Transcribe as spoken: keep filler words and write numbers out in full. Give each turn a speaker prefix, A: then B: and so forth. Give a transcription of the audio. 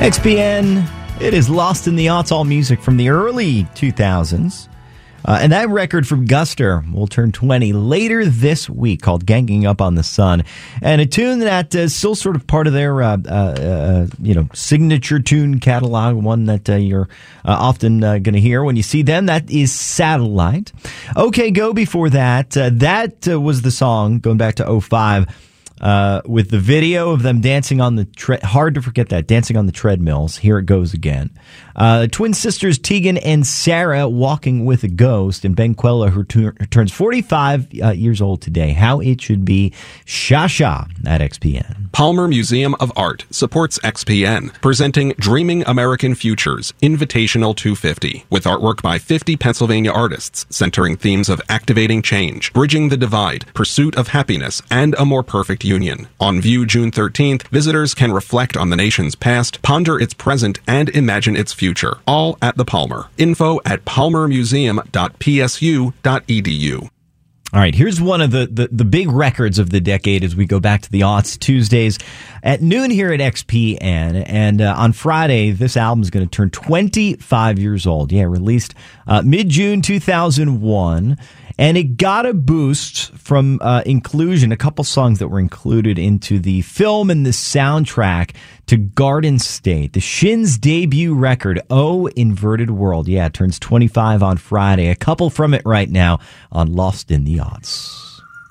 A: X P N, it is Lost in the Aughts, all music from the early two thousands. Uh, and that record from Guster will turn twenty later this week, called Ganging Up on the Sun. And a tune that is still sort of part of their, uh, uh, uh, you know, signature tune catalog, one that uh, you're uh, often uh, going to hear when you see them. That is Satellite. OK Go before that. Uh, that uh, was the song, going back to oh five. Uh, with the video of them dancing on the tre- hard to forget that dancing on the treadmills. Here it goes again. Uh, twin sisters Tegan and Sarah, Walking with a Ghost, and Ben Quella, who, t- who turns forty-five uh, years old today. How it should be. Sha Sha at X P N.
B: Palmer Museum of Art supports X P N, presenting Dreaming American Futures Invitational two fifty, with artwork by fifty Pennsylvania artists, centering themes of activating change, bridging the divide, pursuit of happiness, and a more perfect union. On view June thirteenth, visitors can reflect on the nation's past, ponder its present, and imagine its future. All at the Palmer. Info at palmer museum dot p s u dot e d u.
A: All right, here's one of the, the, the big records of the decade as we go back to the aughts, Tuesdays at noon here at X P N. And uh, on Friday, this album is going to turn twenty-five years old. Yeah, released uh, mid-June two thousand one. And it got a boost from uh, inclusion, a couple songs that were included into the film and the soundtrack to Garden State, the Shins' debut record, Oh Inverted World. Yeah, it turns twenty-five on Friday. A couple from it right now on Lost in the Aughts.